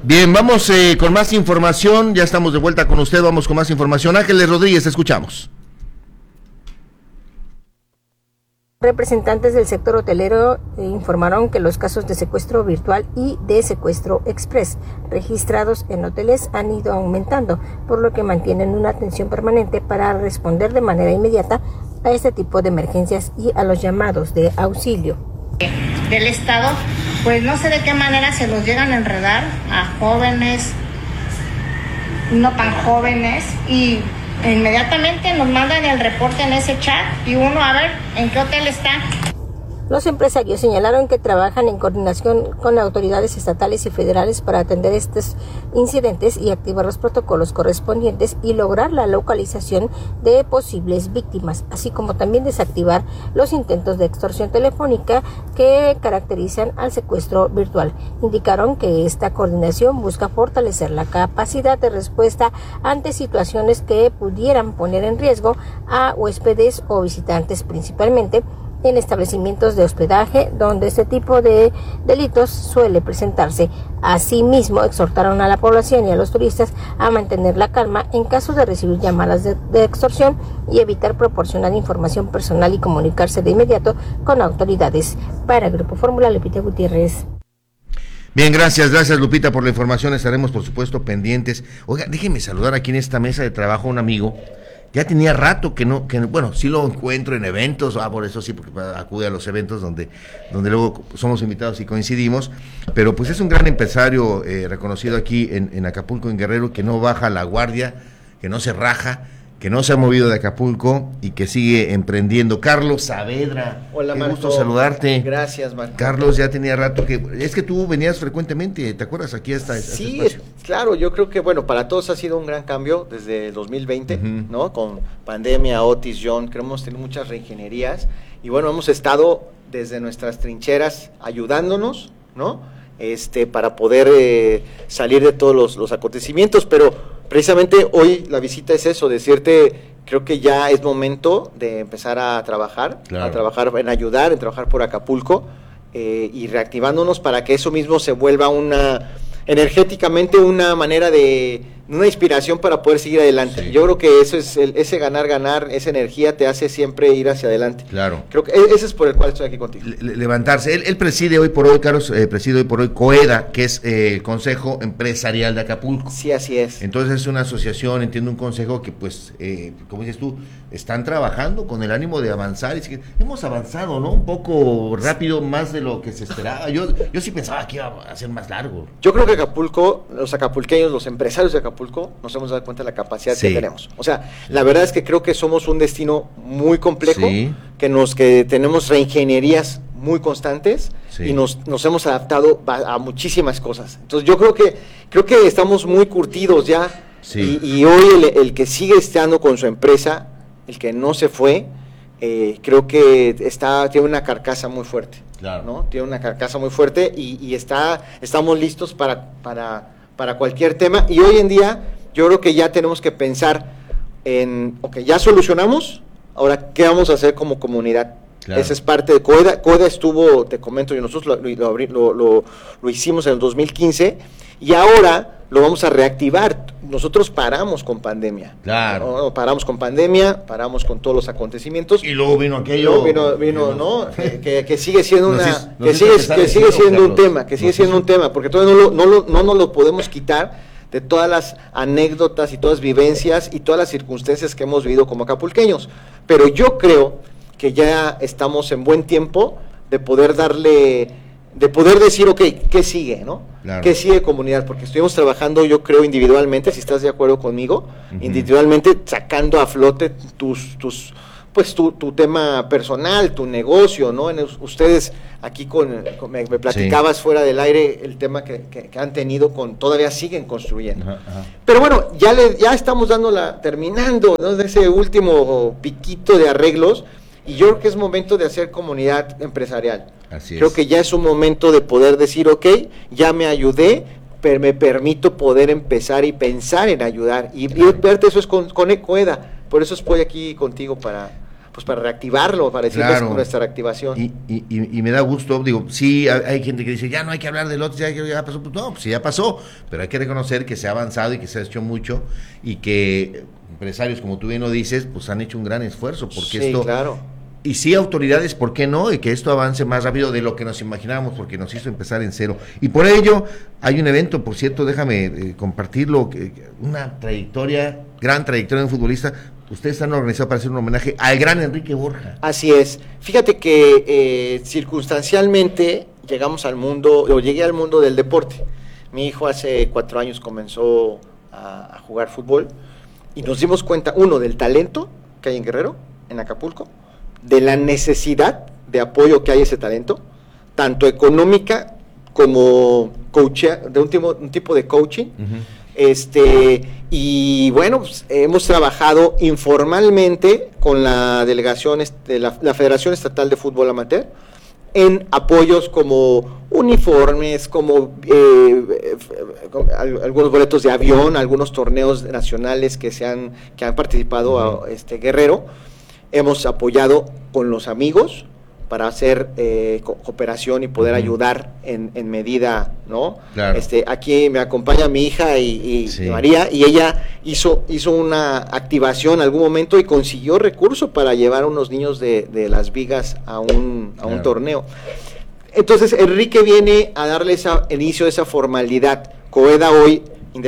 Bien, vamos con más información, ya estamos de vuelta con usted, vamos con más información. Ángeles Rodríguez, te escuchamos. Representantes del sector hotelero informaron que los casos de secuestro virtual y de secuestro express registrados en hoteles han ido aumentando, por lo que mantienen una atención permanente para responder de manera inmediata a este tipo de emergencias y a los llamados de auxilio. Del Estado, pues no sé de qué manera se los llegan a enredar a jóvenes, no tan jóvenes, y inmediatamente nos mandan el reporte en ese chat y uno a ver en qué hotel está. Los empresarios señalaron que trabajan en coordinación con autoridades estatales y federales para atender estos incidentes y activar los protocolos correspondientes y lograr la localización de posibles víctimas, así como también desactivar los intentos de extorsión telefónica que caracterizan al secuestro virtual. Indicaron que esta coordinación busca fortalecer la capacidad de respuesta ante situaciones que pudieran poner en riesgo a huéspedes o visitantes, principalmente en establecimientos de hospedaje donde este tipo de delitos suele presentarse. Asimismo, exhortaron a la población y a los turistas a mantener la calma en caso de recibir llamadas de extorsión y evitar proporcionar información personal y comunicarse de inmediato con autoridades. Para el Grupo Fórmula, Lupita Gutiérrez. Bien, gracias Lupita por la información, estaremos por supuesto pendientes. Oiga, déjeme saludar aquí en esta mesa de trabajo a un amigo. Ya tenía rato que bueno, sí lo encuentro en eventos, por eso sí, porque acude a los eventos donde luego somos invitados y coincidimos, pero pues es un gran empresario reconocido aquí en Acapulco, en Guerrero, que no baja la guardia, que no se raja, que no se ha movido de Acapulco y que sigue emprendiendo. Carlos Saavedra. Hola, qué Marco. Gusto saludarte. Gracias, Marco. Carlos, ya tenía rato es que tú venías frecuentemente, ¿te acuerdas? Aquí a este espacio. Claro, yo creo que, bueno, para todos ha sido un gran cambio desde el 2020, ¿no? Con pandemia, Otis, John, creo que hemos tenido muchas reingenierías y bueno, hemos estado desde nuestras trincheras ayudándonos, ¿no? Para poder salir de todos los acontecimientos, pero precisamente hoy la visita es eso, decirte, creo que ya es momento de empezar a trabajar, en ayudar, en trabajar por Acapulco y reactivándonos para que eso mismo se vuelva energéticamente una manera una inspiración para poder seguir adelante. Sí. Yo creo que eso es ese ganar, esa energía te hace siempre ir hacia adelante. Claro. Creo que ese es por el cual estoy aquí contigo. Levantarse. Él preside hoy por hoy, Carlos, COEDA, que es el Consejo Empresarial de Acapulco. Sí, así es. Entonces es una asociación, entiendo, un consejo que pues, como dices tú, están trabajando con el ánimo de avanzar. Y hemos avanzado, ¿no? Un poco rápido, más de lo que se esperaba. Yo sí pensaba que iba a ser más largo. Yo creo que Acapulco, los acapulqueños, los empresarios de Acapulco, nos hemos dado cuenta de la capacidad que tenemos. O sea, la verdad es que creo que somos un destino muy complejo, que tenemos reingenierías muy constantes y nos hemos adaptado a muchísimas cosas. Entonces yo creo que estamos muy curtidos ya y hoy el que sigue estando con su empresa, el que no se fue, creo que tiene una carcasa muy fuerte. Claro. ¿No? Tiene una carcasa muy fuerte y estamos listos para cualquier tema, y hoy en día yo creo que ya tenemos que pensar ya solucionamos, ahora ¿qué vamos a hacer como comunidad? Claro. Esa es parte de COEDA. COEDA estuvo, te comento, y nosotros lo hicimos en el 2015 y ahora lo vamos a reactivar. Nosotros paramos con pandemia. Claro. ¿No? Paramos con pandemia, paramos con todos los acontecimientos. Y luego vino aquello. Vino, ¿no? que sigue siendo sigue siendo un tema, porque todavía no nos lo podemos quitar de todas las anécdotas y todas las vivencias y todas las circunstancias que hemos vivido como acapulqueños. Pero yo creo que ya estamos en buen tiempo de poder decir, ok, ¿qué sigue, no? Claro. ¿Qué sigue, comunidad? Porque estuvimos trabajando, yo creo, individualmente, si estás de acuerdo conmigo, individualmente sacando a flote tu tema personal, tu negocio, ¿no? Ustedes aquí me platicabas fuera del aire el tema que han tenido todavía siguen construyendo. Ajá. Pero bueno, ya estamos terminando, ¿no? De ese último piquito de arreglos, y yo creo que es momento de hacer comunidad empresarial. Creo que ya es un momento de poder decir, ok, ya me ayudé, pero me permito poder empezar y pensar en ayudar. Y verte, eso es con COEDA. Por eso estoy aquí contigo para pues para reactivarlo, para decirles nuestra reactivación. Y me da gusto, digo, sí, hay gente que dice, ya no hay que hablar de lotes, ya pasó, pues no, pues ya pasó, pero hay que reconocer que se ha avanzado y que se ha hecho mucho, y que empresarios, como tú bien lo dices, pues han hecho un gran esfuerzo, porque sí, claro. Y sí, autoridades, ¿por qué no? Y que esto avance más rápido de lo que nos imaginábamos, porque nos hizo empezar en cero. Y por ello, hay un evento, por cierto, déjame compartirlo, una trayectoria, gran trayectoria de un futbolista. Ustedes están organizados para hacer un homenaje al gran Enrique Borja. Así es. Fíjate que circunstancialmente llegamos al mundo, o llegué al mundo del deporte. Mi hijo hace 4 años comenzó a jugar fútbol, y nos dimos cuenta, uno, del talento que hay en Guerrero, en Acapulco, de la necesidad de apoyo que hay ese talento, tanto económica como de un tipo de coaching. Y bueno, pues, hemos trabajado informalmente con la delegación la Federación Estatal de Fútbol Amateur en apoyos como uniformes, como algunos boletos de avión, algunos torneos nacionales que han participado Guerrero. Hemos apoyado con los amigos para hacer cooperación y poder ayudar en medida, ¿no? Claro. Aquí me acompaña mi hija y María, y ella hizo una activación en algún momento y consiguió recursos para llevar a unos niños de Las Vigas a un torneo. Entonces Enrique viene a darle inicio a esa formalidad. COEDA hoy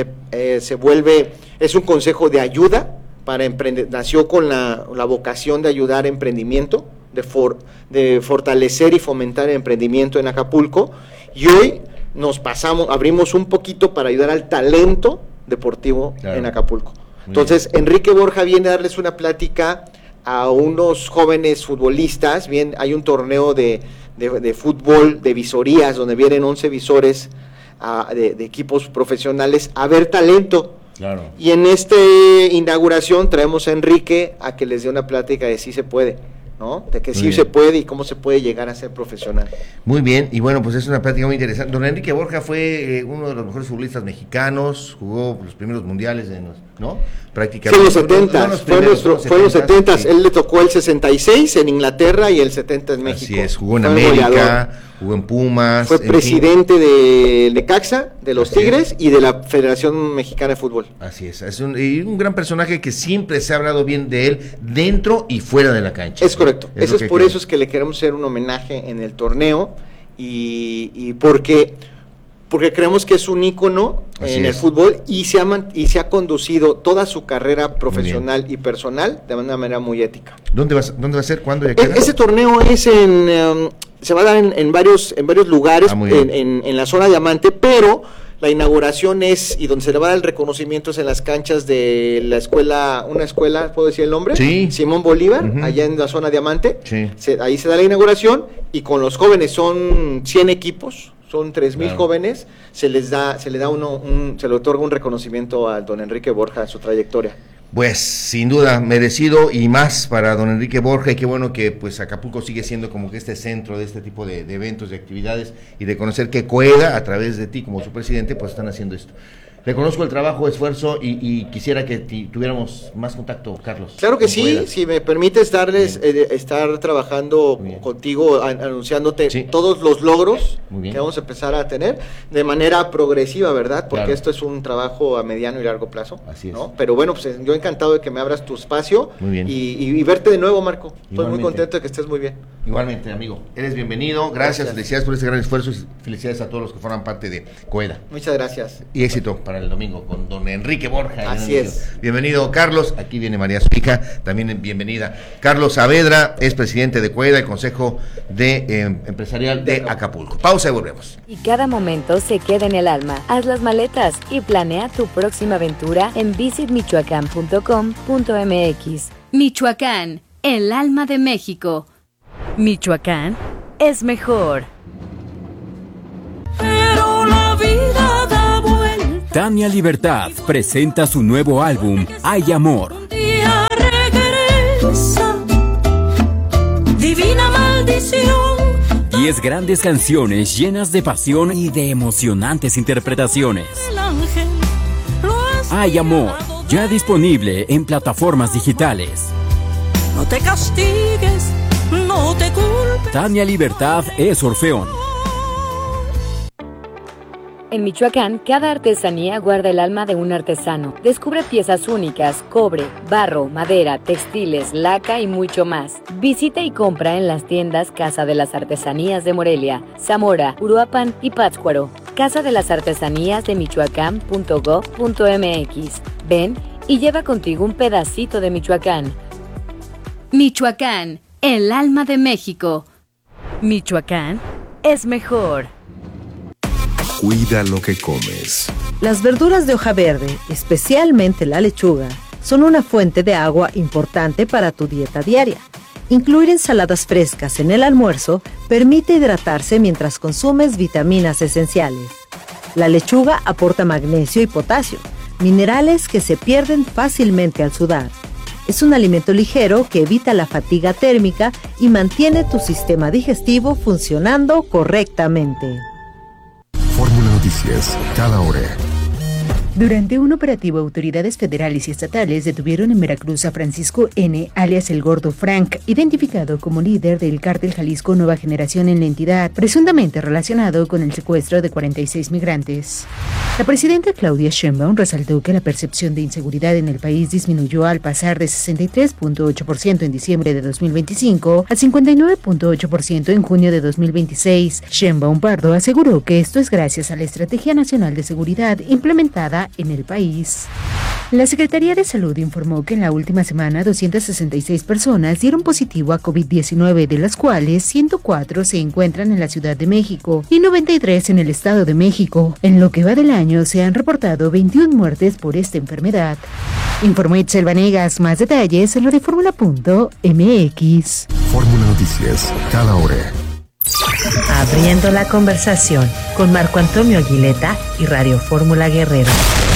es un consejo de ayuda para emprender, nació con la vocación de ayudar a emprendimiento, de fortalecer y fomentar el emprendimiento en Acapulco, y hoy abrimos un poquito para ayudar al talento deportivo en Acapulco. Entonces, Enrique Borja viene a darles una plática a unos jóvenes futbolistas. Bien, hay un torneo de fútbol, de visorías, donde vienen 11 visores de equipos profesionales a ver talento. Claro. Y en esta inauguración traemos a Enrique a que les dé una plática de sí se puede, ¿no? De que sí se puede y cómo se puede llegar a ser profesional. Muy bien, y bueno, pues es una plática muy interesante. Don Enrique Borja fue uno de los mejores futbolistas mexicanos, jugó los primeros mundiales, ¿no? Prácticamente. Sí, los 70, fue los 70, sí. Él le tocó el 66 en Inglaterra y el 70 en México. Así es, jugó en América, jugó en Pumas. Fue presidente de Necaxa, de los Tigres y de la Federación Mexicana de Fútbol. Así es un gran personaje que siempre se ha hablado bien de él, dentro y fuera de la cancha. Es correcto, eso es por eso es que le queremos hacer un homenaje en el torneo, y porque creemos que es un ícono en el fútbol, y se ha conducido toda su carrera profesional y personal de una manera muy ética. ¿Dónde va a ser? ¿Cuándo? Ese torneo es se va a dar en varios lugares, en la zona Diamante, pero la inauguración y donde se le va a dar el reconocimiento es en las canchas de la escuela, una escuela, ¿puedo decir el nombre? Sí. Simón Bolívar, allá en la zona Diamante. Sí. Ahí se da la inauguración, y con los jóvenes son 100 equipos, son 3,000 jóvenes, se le otorga un reconocimiento a don Enrique Borja en su trayectoria. Pues sin duda merecido, y más para don Enrique Borja, y qué bueno que pues Acapulco sigue siendo como que este centro de este tipo de eventos, de actividades, y de conocer que COEDA, a través de ti como su presidente, pues están haciendo esto. Reconozco el trabajo, esfuerzo, y quisiera que tuviéramos más contacto, Carlos. Claro que sí, COEDA. Si me permites estar trabajando contigo, anunciándote todos los logros que vamos a empezar a tener de manera progresiva, ¿verdad? Porque esto es un trabajo a mediano y largo plazo. Así es. ¿no? Pero bueno, pues yo encantado de que me abras tu espacio. Muy bien. Y verte de nuevo, Marco. Estoy muy contento de que estés muy bien. Igualmente, amigo. Eres bienvenido. Gracias. Felicidades por este gran esfuerzo, y felicidades a todos los que forman parte de COEDA. Muchas gracias. Y éxito para el domingo con don Enrique Borja. Así es. Bienvenido, Carlos. Aquí viene María, su hija, también bienvenida. Carlos Saavedra es presidente de COEDA, el Consejo Empresarial de Acapulco. Pausa y volvemos. Y cada momento se queda en el alma. Haz las maletas y planea tu próxima aventura en visitmichoacán.com.mx. Michoacán, el alma de México. Michoacán es mejor. Pero la vida da vuelta. Tania Libertad presenta su nuevo álbum, Hay Amor. Un día regresa, divina maldición. 10 grandes canciones llenas de pasión y de emocionantes interpretaciones. El ángel lo ha Hay Amor, ya disponible en plataformas digitales. No te castigues, no te culpes. Tania Libertad es Orfeón. En Michoacán, cada artesanía guarda el alma de un artesano. Descubre piezas únicas, cobre, barro, madera, textiles, laca y mucho más. Visita y compra en las tiendas Casa de las Artesanías de Morelia, Zamora, Uruapan y Pátzcuaro. Casa de las Artesanías de Michoacán.gov.mx. Ven y lleva contigo un pedacito de Michoacán. Michoacán, el alma de México. Michoacán es mejor. Cuida lo que comes. Las verduras de hoja verde, especialmente la lechuga, son una fuente de agua importante para tu dieta diaria. Incluir ensaladas frescas en el almuerzo permite hidratarse mientras consumes vitaminas esenciales. La lechuga aporta magnesio y potasio, minerales que se pierden fácilmente al sudar. Es un alimento ligero que evita la fatiga térmica y mantiene tu sistema digestivo funcionando correctamente. Fórmula Noticias, cada hora. Durante un operativo, autoridades federales y estatales detuvieron en Veracruz a Francisco N., alias El Gordo Frank, identificado como líder del cártel Jalisco Nueva Generación en la entidad, presuntamente relacionado con el secuestro de 46 migrantes. La presidenta Claudia Sheinbaum resaltó que la percepción de inseguridad en el país disminuyó al pasar de 63.8% en diciembre de 2025 a 59.8% en junio de 2026. Sheinbaum Pardo aseguró que esto es gracias a la Estrategia Nacional de Seguridad implementada en el país. La Secretaría de Salud informó que en la última semana 266 personas dieron positivo a COVID-19, de las cuales 104 se encuentran en la Ciudad de México y 93 en el Estado de México. En lo que va del año se han reportado 21 muertes por esta enfermedad. Informó Itzel Vanegas. Más detalles en radioformula.mx. Fórmula Noticias, cada hora. Abriendo la conversación con Marco Antonio Aguileta y Radio Fórmula Guerrero.